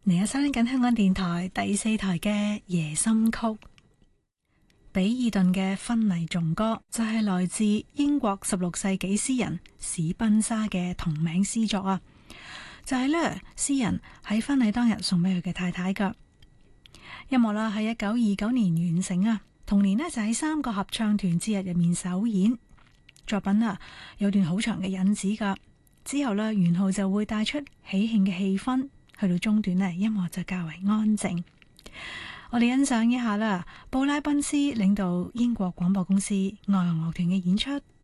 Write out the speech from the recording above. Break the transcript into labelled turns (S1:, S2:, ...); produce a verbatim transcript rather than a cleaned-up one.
S1: 嚟啊！收聽緊香港電台第四台嘅夜心曲，比爾頓嘅婚禮頌歌就係來自英國十六世紀詩人史賓莎嘅同名詩作啊！就係呢，詩人喺婚禮當日送俾佢嘅太太噶。音樂啦，喺一九二九年完成啊，同年呢，就喺三個合唱團節日入面首演。作品啊有段好長嘅引子噶，之後呢，元號就會帶出喜慶嘅氣氛。去到中段呢，音樂就較為安靜。我哋欣賞一下啦，布拉賓斯領導英國廣播公司愛樂樂團嘅演出。